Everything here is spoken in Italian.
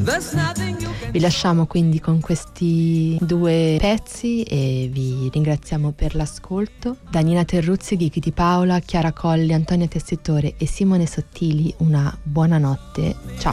Vi lasciamo quindi con questi due pezzi e vi ringraziamo per l'ascolto. Da Nina Terruzzi, Ghiki di Paola, Chiara Colli, Antonia Tessitore e Simone Sottili una buona notte. Ciao.